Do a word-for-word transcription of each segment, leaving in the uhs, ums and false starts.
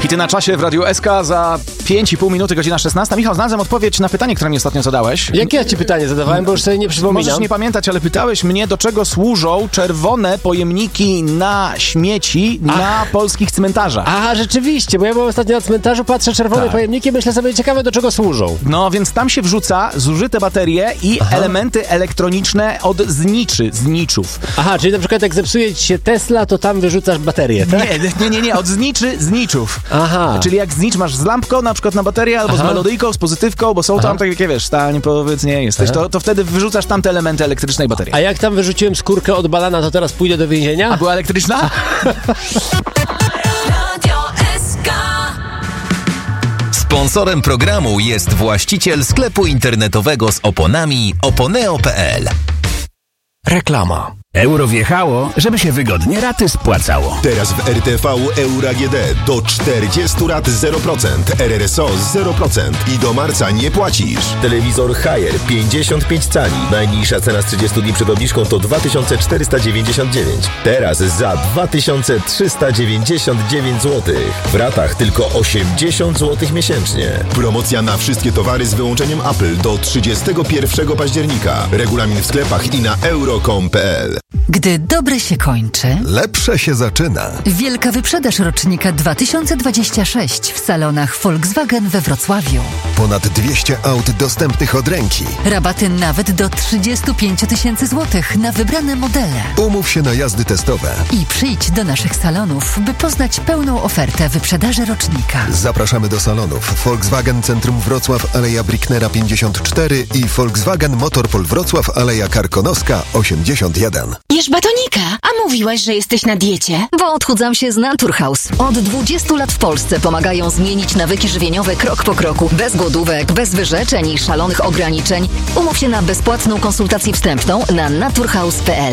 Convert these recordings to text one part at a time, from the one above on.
Ty na czasie w Radiu S K za pięć i pół minuty, godzina szesnasta. Michał, znalazłem odpowiedź na pytanie, które mi ostatnio zadałeś. Jakie ja ci pytanie zadawałem, bo już sobie nie przypominam. Możesz nie pamiętać, ale pytałeś mnie, do czego służą czerwone pojemniki na śmieci Ach. na polskich cmentarzach. Aha, rzeczywiście, bo ja byłem ostatnio na cmentarzu, patrzę czerwone Tak. pojemniki, myślę sobie, ciekawe do czego służą. No, więc tam się wrzuca zużyte baterie i Aha. elementy elektroniczne od zniczy, zniczów. Aha, czyli na przykład jak zepsuje ci się Tesla, to tam wyrzucasz baterię, tak? Nie, nie, nie, nie, od zniczy, zniczów. Aha. Czyli jak znicz masz z lampką, na przykład na baterię, albo Aha. z melodyjką, z pozytywką, bo są Aha. tam takie, wiesz, stań, powiedz, nie jesteś, to, to wtedy wyrzucasz tam te elementy elektrycznej baterii. A jak tam wyrzuciłem skórkę od banana, to teraz pójdę do więzienia? A była elektryczna? Sponsorem programu jest właściciel sklepu internetowego z oponami oponeo kropka pe el. Reklama. Euro wjechało, żeby się wygodnie raty spłacało. Teraz w R T V Euro A G D do czterdziestu rat zero procent, R R S O zero procent i do marca nie płacisz. Telewizor Haier pięćdziesiąt pięć cali. Najniższa cena z trzydziestu dni przed obniżką to dwa tysiące czterysta dziewięćdziesiąt dziewięć. Teraz za dwa tysiące trzysta dziewięćdziesiąt dziewięć złotych. W ratach tylko osiemdziesiąt złotych miesięcznie. Promocja na wszystkie towary z wyłączeniem Apple do trzydziestego pierwszego października. Regulamin w sklepach i na euro kropka com kropka pe el. Gdy dobre się kończy, Lepsze się zaczyna. wielka wyprzedaż rocznika dwa tysiące dwudziestego szóstego w salonach Volkswagen we Wrocławiu. Ponad dwieście aut dostępnych od ręki. Rabaty nawet do trzydzieści pięć tysięcy złotych na wybrane modele. Umów się na jazdy testowe. I przyjdź do naszych salonów, by poznać pełną ofertę wyprzedaży rocznika. Zapraszamy do salonów Volkswagen Centrum Wrocław, Aleja Bricknera pięćdziesiąt cztery i Volkswagen Motorpol Wrocław, Aleja Karkonoska osiemdziesiąt jeden. Jesz batonika, a mówiłaś, że jesteś na diecie? Bo odchudzam się z Naturhaus. Od dwudziestu lat w Polsce pomagają zmienić nawyki żywieniowe krok po kroku. Bez głodówek, bez wyrzeczeń i szalonych ograniczeń. Umów się na bezpłatną konsultację wstępną na naturhaus kropka pe el.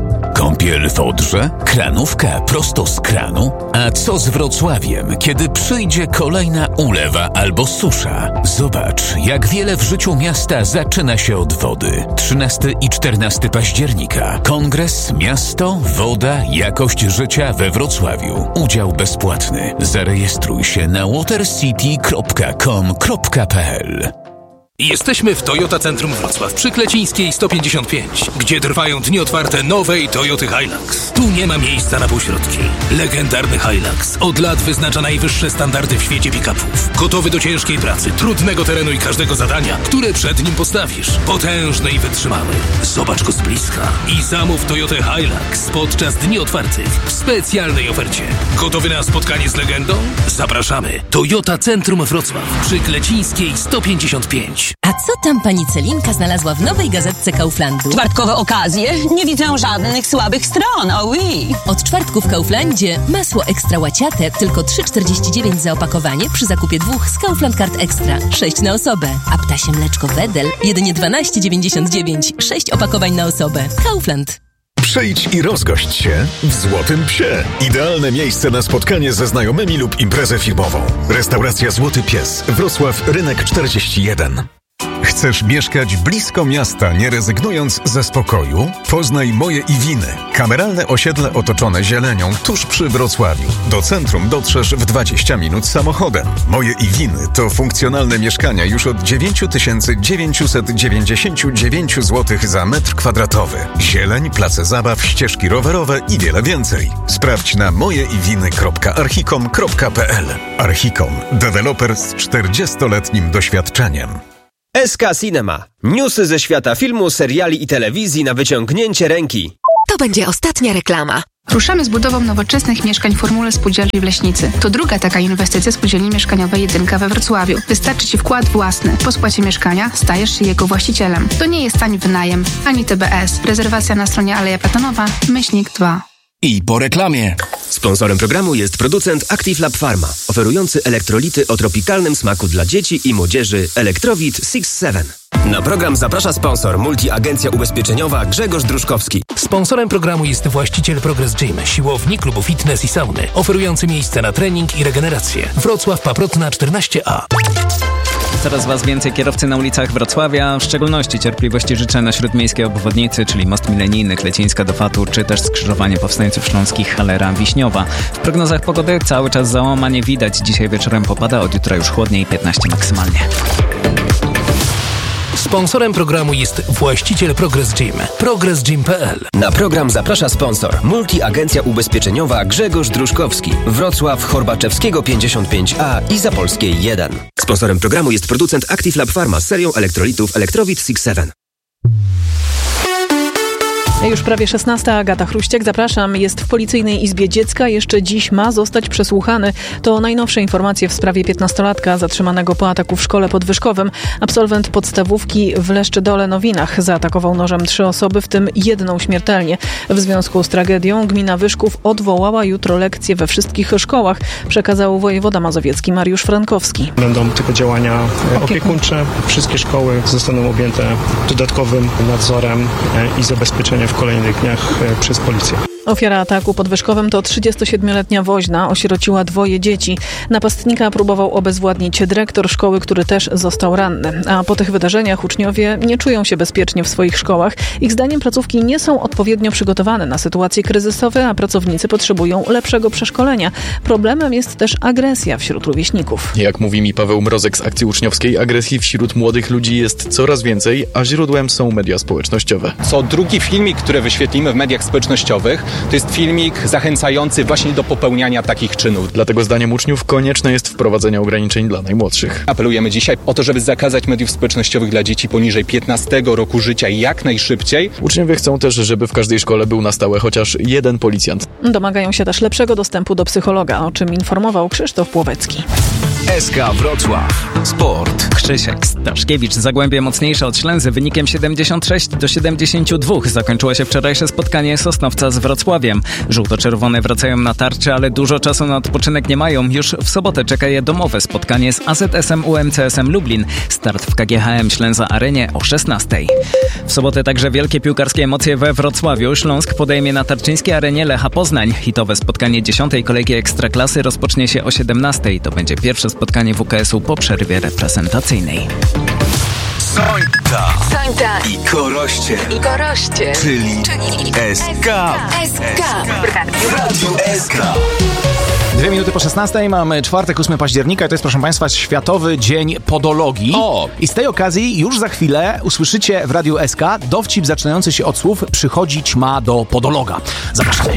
Kąpiel w Odrze? Kranówka prosto z kranu? A co z Wrocławiem, kiedy przyjdzie kolejna ulewa albo susza? Zobacz, jak wiele w życiu miasta zaczyna się od wody. trzynastego i czternastego października. Kongres Miasto, Woda, Jakość Życia we Wrocławiu. Udział bezpłatny. Zarejestruj się na watercity kropka com kropka pe el. Jesteśmy w Toyota Centrum Wrocław przy Klecińskiej sto pięćdziesiąt pięć, gdzie trwają dni otwarte nowej Toyoty Hilux. Tu nie ma miejsca na półśrodki. Legendarny Hilux od lat wyznacza najwyższe standardy w świecie pick-upów. Gotowy do ciężkiej pracy, trudnego terenu i każdego zadania, które przed nim postawisz. Potężny i wytrzymały. Zobacz go z bliska i zamów Toyotę Hilux podczas dni otwartych w specjalnej ofercie. Gotowy na spotkanie z legendą? Zapraszamy. Toyota Centrum Wrocław przy Klecińskiej sto pięćdziesiąt pięć. A co tam pani Celinka znalazła w nowej gazetce Kauflandu? Czwartkowe okazje? Nie widzę żadnych słabych stron, oh oui. Od czwartku w Kauflandzie masło ekstra łaciate tylko trzy czterdzieści dziewięć za opakowanie przy zakupie dwóch z Kaufland Card Extra. sześć na osobę. A ptasie mleczko Wedel jedynie dwanaście dziewięćdziesiąt dziewięć. sześć opakowań na osobę. Kaufland. Przyjdź i rozgość się w Złotym Psie. Idealne miejsce na spotkanie ze znajomymi lub imprezę firmową. Restauracja Złoty Pies, Wrocław, Rynek czterdzieści jeden. Chcesz mieszkać blisko miasta, nie rezygnując ze spokoju? Poznaj Moje i Winy. Kameralne osiedle otoczone zielenią tuż przy Wrocławiu. Do centrum dotrzesz w dwadzieścia minut samochodem. Moje i Winy to funkcjonalne mieszkania już od dziewięć tysięcy dziewięćset dziewięćdziesiąt dziewięć złotych za metr kwadratowy. Zieleń, place zabaw, ścieżki rowerowe i wiele więcej. Sprawdź na mojeiwiny kropka archicom kropka pe el. Archicom. Deweloper z czterdziestoletnim doświadczeniem. S K Cinema. Newsy ze świata filmu, seriali i telewizji na wyciągnięcie ręki. To będzie ostatnia reklama. Ruszamy z budową nowoczesnych mieszkań w formule spółdzielni w Leśnicy. To druga taka inwestycja spółdzielni mieszkaniowej Jedynka we Wrocławiu. Wystarczy Ci wkład własny. Po spłacie mieszkania stajesz się jego właścicielem. To nie jest ani wynajem, ani T B S. Rezerwacja na stronie Aleja Platonowa, myślnik dwa. I po reklamie. Sponsorem programu jest producent Active Lab Pharma, oferujący elektrolity o tropikalnym smaku dla dzieci i młodzieży Electrowit six seven. Na program zaprasza sponsor Multiagencja Ubezpieczeniowa Grzegorz Druszkowski. Sponsorem programu jest właściciel Progress Gym, siłowni, klubu fitness i sauny, oferujący miejsca na trening i regenerację. Wrocław, Paprotna czternaście A. Coraz was więcej kierowcy na ulicach Wrocławia, w szczególności cierpliwości życzę na śródmiejskiej obwodnicy, czyli most milenijny Klecińska do Fatu, czy też skrzyżowanie Powstańców Śląskich Halera Wiśniowa. W prognozach pogody cały czas załamanie widać. Dzisiaj wieczorem popada, od jutra już chłodniej, piętnaście maksymalnie. Sponsorem programu jest właściciel Progress Gym. progress gym kropka p l. Na program zaprasza sponsor. Multiagencja ubezpieczeniowa Grzegorz Druszkowski. Wrocław, Chorbaczewskiego pięćdziesiąt pięć a i Zapolskiej jeden. Sponsorem programu jest producent Active Lab Pharma z serią elektrolitów Electrowit six seven. Już prawie szesnasta, Agata Chruściak, zapraszam. Jest w Policyjnej Izbie Dziecka. Jeszcze dziś ma zostać przesłuchany. To najnowsze informacje w sprawie piętnastolatka zatrzymanego po ataku w szkole podwyżkowym. Absolwent podstawówki w Leszczydole-Nowinach zaatakował nożem trzy osoby, w tym jedną śmiertelnie. W związku z tragedią gmina Wyszków odwołała jutro lekcje we wszystkich szkołach, przekazał wojewoda mazowiecki Mariusz Frankowski. Będą tylko działania opiekuńcze. Wszystkie szkoły zostaną objęte dodatkowym nadzorem i zabezpieczeniem w kolejnych dniach przez policję. Ofiara ataku podwyżkowym to trzydziestosiedmioletnia woźna, osierociła dwoje dzieci. Napastnika próbował obezwładnić dyrektor szkoły, który też został ranny. A po tych wydarzeniach uczniowie nie czują się bezpiecznie w swoich szkołach. Ich zdaniem placówki nie są odpowiednio przygotowane na sytuacje kryzysowe, a pracownicy potrzebują lepszego przeszkolenia. Problemem jest też agresja wśród rówieśników. Jak mówi mi Paweł Mrozek z akcji uczniowskiej, agresji wśród młodych ludzi jest coraz więcej, a źródłem są media społecznościowe. Co drugi filmik, który wyświetlimy w mediach społecznościowych, to jest filmik zachęcający właśnie do popełniania takich czynów. Dlatego zdaniem uczniów konieczne jest wprowadzenie ograniczeń dla najmłodszych. Apelujemy dzisiaj o to, żeby zakazać mediów społecznościowych dla dzieci poniżej piętnastego roku życia jak najszybciej. Uczniowie chcą też, żeby w każdej szkole był na stałe chociaż jeden policjant. Domagają się też lepszego dostępu do psychologa, o czym informował Krzysztof Płowecki. S K Wrocław. Sport. Krzysiek Staszkiewicz. Zagłębie mocniejsze od Ślęzy wynikiem siedemdziesiąt sześć do siedemdziesięciu dwóch. Zakończyło się wczorajsze spotkanie Sosnowca z Wrocławiem. Żółto-czerwone wracają na tarczy, ale dużo czasu na odpoczynek nie mają. Już w sobotę czeka je domowe spotkanie z A Z S-em U M C S-em Lublin. Start w K G H M Ślęza Arenie o szesnastej. W sobotę także wielkie piłkarskie emocje we Wrocławiu. Śląsk podejmie na tarczyńskiej arenie Lecha Poznań. Hitowe spotkanie dziesiątej kolejki Ekstraklasy rozpocznie się o siedemnastej. To będzie pierwsze spotkanie W K S-u po przerwie reprezentacyjnej. Sońta. Sońta. I Koroście. I Koroście. Czyli, Czyli S K. S K. W Radiu S K. Dwie minuty po szesnastej, mamy czwartek, ósmego października i to jest, proszę Państwa, Światowy Dzień Podologii. O! I z tej okazji już za chwilę usłyszycie w Radiu S K dowcip zaczynający się od słów "przychodzić ma do podologa". Zapraszamy.